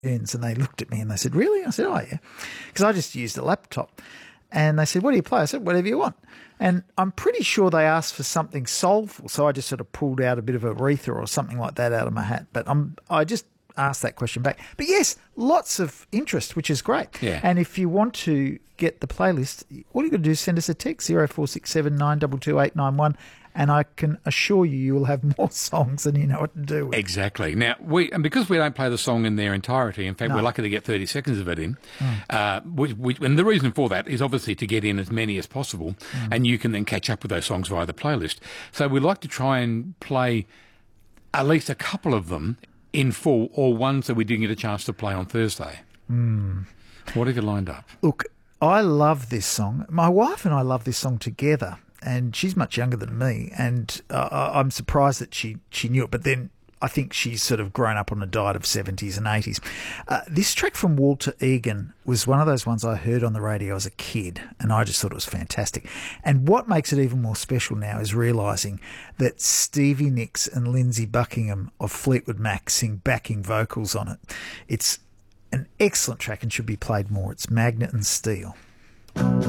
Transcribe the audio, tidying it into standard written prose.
tunes, and they looked at me and they said, really? I said, oh, yeah, because I just used a laptop. And they said, what do you play? I said, whatever you want. And I'm pretty sure they asked for something soulful, so I just sort of pulled out a bit of Aretha or something like that out of my hat. But I just asked that question back. But yes, lots of interest, which is great. Yeah. And if you want to get the playlist, all you got to do is send us a text, 0467 922 891, and I can assure you will have more songs than you know what to do with. Exactly. Now, and because we don't play the song in their entirety, in fact, we're lucky to get 30 seconds of it in. And the reason for that is obviously to get in as many as possible, and you can then catch up with those songs via the playlist. So we like to try and play at least a couple of them in full, or ones that we didn't get a chance to play on Thursday. What have you lined up? Look, I love this song. My wife and I love this song together, and she's much younger than me, and I'm surprised that she knew it, but then I think she's sort of grown up on a diet of 70s and 80s. This track from Walter Egan was one of those ones I heard on the radio as a kid, and I just thought it was fantastic. And what makes it even more special now is realising that Stevie Nicks and Lindsey Buckingham of Fleetwood Mac sing backing vocals on it. It's an excellent track and should be played more. It's Magnet and Steel.